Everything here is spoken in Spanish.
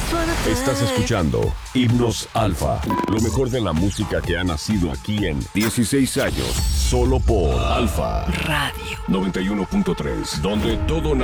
Estás escuchando Himnos Alfa, lo mejor de la música que ha nacido aquí en 16 años, solo por Alfa Radio 91.3, donde todo nace.